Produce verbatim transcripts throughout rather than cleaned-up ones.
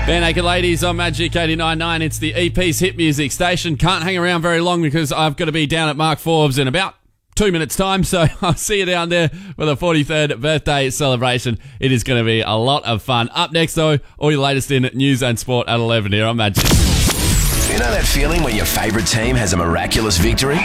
Bare Naked Ladies on Magic eighty-nine point nine. It's the E P's hit music station. Can't hang around very long because I've got to be down at Mark Forbes in about two minutes' time. So I'll see you down there for the forty-third birthday celebration. It is going to be a lot of fun. Up next, though, all your latest in news and sport at eleven here on Magic. You know that feeling when your favourite team has a miraculous victory?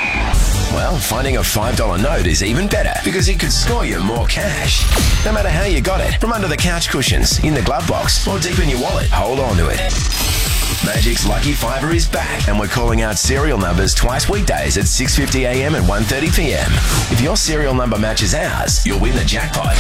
Well, finding a five dollar note is even better because it could score you more cash. No matter how you got it, from under the couch cushions, in the glove box, or deep in your wallet, hold on to it. Magic's Lucky Fiver is back, and we're calling out serial numbers twice weekdays at six fifty a m and one thirty p m. If your serial number matches ours, you'll win the jackpot.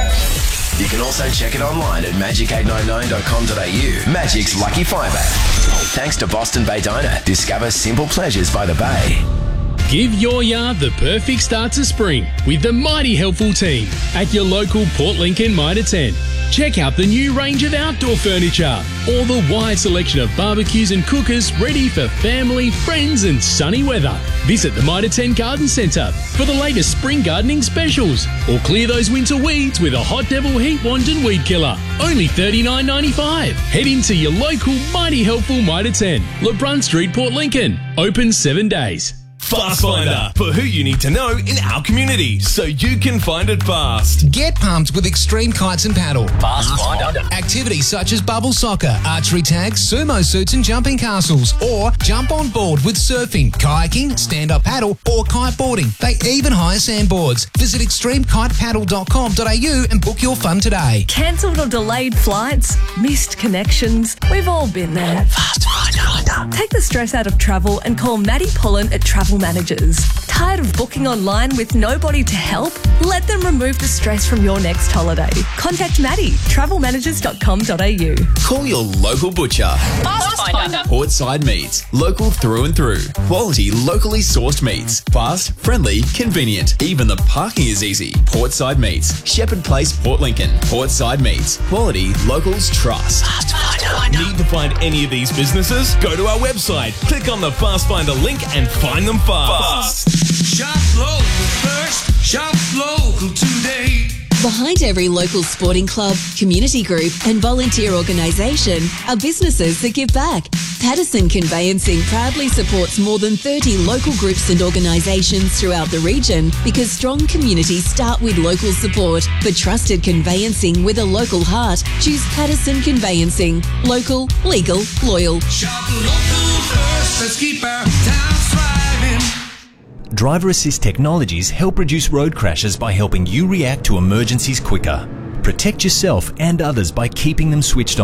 You can also check it online at magic eight nine nine dot com dot a u. Magic's Lucky Fiver. Thanks to Boston Bay Diner. Discover simple pleasures by the bay. Give your yard the perfect start to spring with the mighty helpful team at your local Port Lincoln Mitre ten. Check out the new range of outdoor furniture or the wide selection of barbecues and cookers ready for family, friends and sunny weather. Visit the Mitre ten Garden Centre for the latest spring gardening specials or clear those winter weeds with a Hot Devil Heat Wand and Weed Killer. Only thirty-nine ninety-five. Head into your local mighty helpful Mitre ten, LeBrun Street, Port Lincoln. Open seven days. Fast Finder, for who you need to know in our community so you can find it fast. Get pumped with Extreme Kites and Paddle. Fast Finder. Activities such as bubble soccer, archery tags, sumo suits and jumping castles. Or jump on board with surfing, kayaking, stand-up paddle or kiteboarding. They even hire sandboards. Visit extreme kite paddle dot com dot a u and book your fun today. Cancelled or delayed flights, missed connections. We've all been there. Fast Finder. Take the stress out of travel and call Maddie Pullen at Travel Managers. Tired of booking online with nobody to help? Let them remove the stress from your next holiday. Contact Maddie, travel managers dot com dot a u. Call your local butcher. Fast Finder. Portside Meats. Local through and through. Quality, locally sourced meats. Fast, friendly, convenient. Even the parking is easy. Portside Meats. Shepherd Place, Port Lincoln. Portside Meats. Quality, locals trust. Fast Finder. Need to find any of these businesses? Go to our website, click on the Fast Finder link and find them fast. Shop local first, shop local today. Behind every local sporting club, community group and volunteer organisation are businesses that give back. Patterson Conveyancing proudly supports more than thirty local groups and organisations throughout the region because strong communities start with local support. For trusted conveyancing with a local heart, choose Patterson Conveyancing. Local, legal, loyal. Shop local first, let's keep our town thriving. Driver Assist Technologies help reduce road crashes by helping you react to emergencies quicker. Protect yourself and others by keeping them switched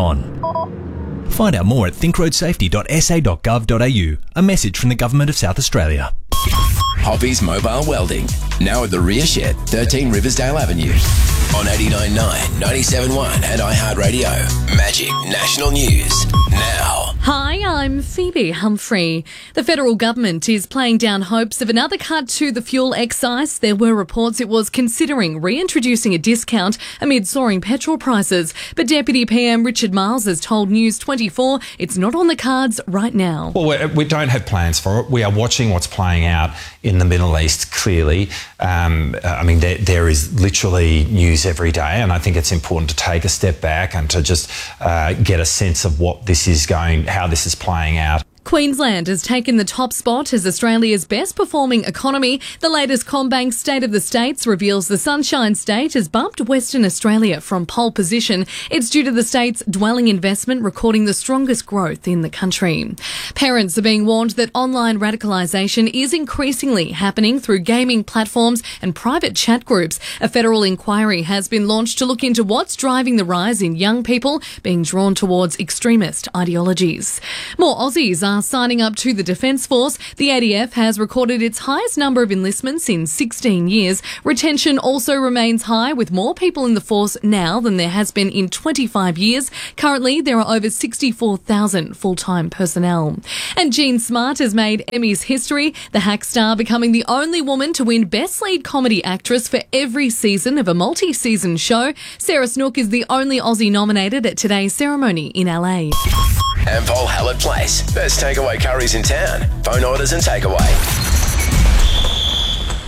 on. Find out more at think road safety dot s a dot gov dot a u. A message from the Government of South Australia. Hoppy's Mobile Welding, now at the rear shed, thirteen Riversdale Avenue. On eighty-nine point nine, ninety-seven point one and iHeartRadio. Magic National News, now. Hi, I'm Phoebe Humphrey. The federal government is playing down hopes of another cut to the fuel excise. There were reports it was considering reintroducing a discount amid soaring petrol prices. But Deputy P M Richard Miles has told News twenty-four it's not on the cards right now. Well, we're, we don't have plans for it. We are watching what's playing out in the Middle East, clearly. Um, I mean, there, there is literally news every day, and I think it's important to take a step back and to just uh, get a sense of what this is going, how this is playing out. Queensland has taken the top spot as Australia's best performing economy. The latest CommBank State of the States reveals the Sunshine State has bumped Western Australia from pole position. It's due to the state's dwelling investment recording the strongest growth in the country. Parents are being warned that online radicalisation is increasingly happening through gaming platforms and private chat groups. A federal inquiry has been launched to look into what's driving the rise in young people being drawn towards extremist ideologies. More Aussies are signing up to the Defence Force. The A D F has recorded its highest number of enlistments in sixteen years. Retention also remains high, with more people in the force now than there has been in twenty-five years. Currently, there are over sixty-four thousand full-time personnel. And Jean Smart has made Emmys history, the Hack star becoming the only woman to win Best Lead Comedy Actress for every season of a multi-season show. Sarah Snook is the only Aussie nominated at today's ceremony in L A. Ampol Hallett Place. Best takeaway curries in town. Phone orders and takeaway.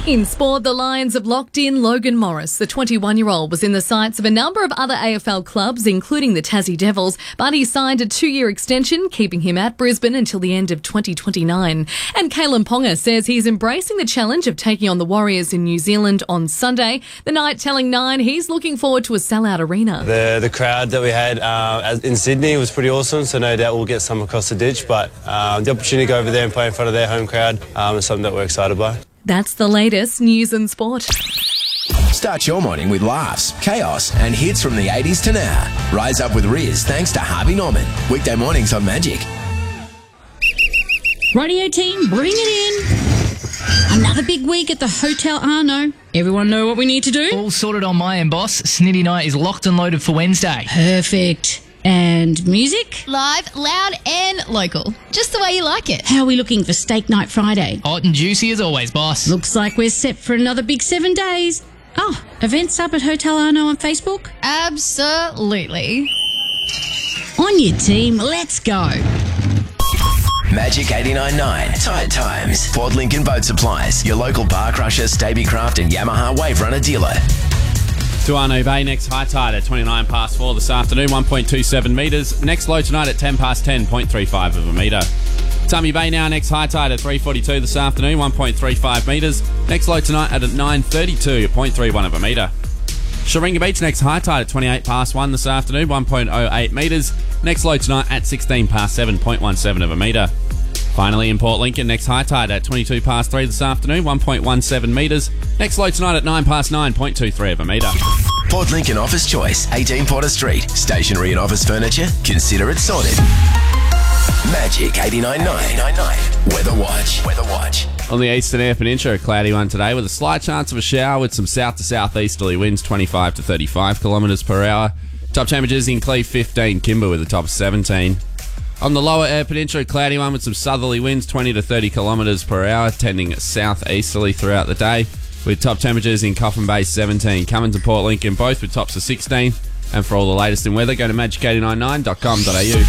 In sport, the Lions have locked in Logan Morris. The twenty-one-year-old was in the sights of a number of other A F L clubs, including the Tassie Devils, but he signed a two-year extension, keeping him at Brisbane until the end of twenty twenty-nine. And Kalen Ponga says he's embracing the challenge of taking on the Warriors in New Zealand on Sunday. The Knight telling Nine he's looking forward to a sellout arena. The the crowd that we had uh, in Sydney was pretty awesome, so no doubt we'll get some across the ditch, but uh, the opportunity to go over there and play in front of their home crowd um, is something that we're excited by. That's the latest news and sport. Start your morning with laughs, chaos, and hits from the eighties to now. Rise up with Riz thanks to Harvey Norman. Weekday mornings on Magic. Radio team, bring it in. Another big week at the Hotel Arno. Everyone know what we need to do? All sorted on my end, boss. Snitty Night is locked and loaded for Wednesday. Perfect. And music? Live, loud and local. Just the way you like it. How are we looking for Steak Night Friday? Hot and juicy as always, boss. Looks like we're set for another big seven days. Oh, events up at Hotel Arno on Facebook? Absolutely. On your team, let's go. Magic eighty-nine point nine. Tide Times. Port Lincoln Boat Supplies. Your local bar crusher, Stabicraft and Yamaha Wave Runner dealer. To Arno Bay, next high tide at twenty-nine past four this afternoon, one point two seven metres. Next low tonight at ten past ten, zero point three five of a metre. Tummy Bay now, next high tide at three forty-two this afternoon, one point three five metres. Next low tonight at nine thirty-two, zero point three one of a metre. Sharinga Beach, next high tide at twenty-eight past one this afternoon, one point oh eight metres. Next low tonight at sixteen past seven, zero point one seven of a metre. Finally, in Port Lincoln, next high tide at twenty-two past three this afternoon, one point one seven metres. Next low tonight at nine past nine, zero point two three of a metre. Port Lincoln Office Choice, eighteen Porter Street. Stationery and office furniture, consider it sorted. Magic eighty-nine point nine. Weather Watch. Weather Watch. On the eastern Eyre Peninsula, a cloudy one today with a slight chance of a shower with some south to southeasterly winds, twenty-five to thirty-five kilometres per hour. Top temperatures in Cleve fifteen, Kimber with a top of seventeen. On the lower Eyre Peninsula, a cloudy one with some southerly winds, twenty to thirty kilometres per hour, tending southeasterly throughout the day, with top temperatures in Coffin Bay seventeen. Coming to Port Lincoln, both with tops of sixteen. And for all the latest in weather, go to magic eight nine nine dot com dot a u.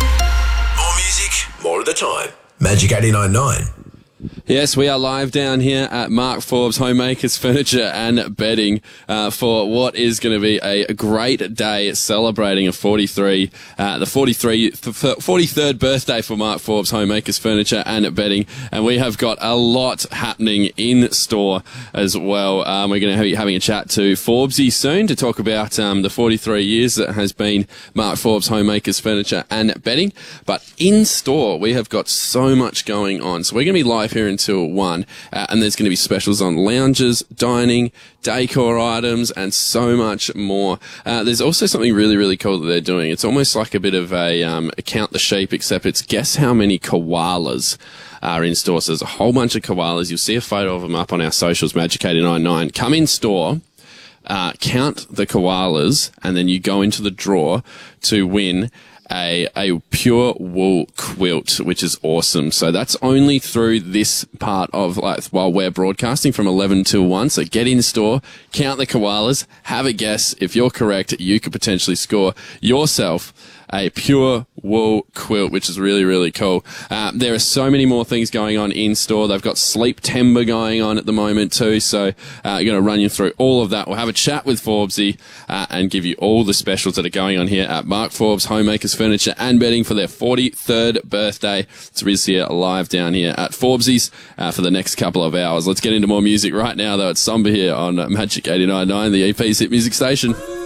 More music, more of the time. Magic eighty-nine point nine. Yes, we are live down here at Mark Forbes Homemakers Furniture and Bedding uh, for what is going to be a great day celebrating a forty-three, uh, the forty-three, forty-third birthday for Mark Forbes Homemakers Furniture and Bedding, and we have got a lot happening in store as well. Um, we're going to be having a chat to Forbesy soon to talk about um, the forty-three years that has been Mark Forbes Homemakers Furniture and Bedding, but in store we have got so much going on, so we're going to be live here until one, uh, and there's going to be specials on lounges, dining, decor items, and so much more. Uh, there's also something really, really cool that they're doing. It's almost like a bit of a, um, a count the sheep, except it's guess how many koalas are in store. So there's a whole bunch of koalas. You'll see a photo of them up on our socials, Magic eight nine nine. Come in store, uh, count the koalas, and then you go into the draw to win A, a pure wool quilt, which is awesome. So that's only through this part of, like, while we're broadcasting from eleven till one. So get in store, count the koalas, have a guess. If you're correct, you could potentially score yourself a pure wool quilt, which is really, really cool. Uh, there are so many more things going on in store. They've got Sleep Timber going on at the moment too. So uh, I'm going to run you through all of that. We'll have a chat with Forbesy uh, and give you all the specials that are going on here at Mark Forbes Homemakers Furniture and Bedding for their forty-third birthday. It's Riz here live down here at Forbesy's uh, for the next couple of hours. Let's get into more music right now, though. It's Somber here on Magic eighty-nine point nine, the E P's hit music station.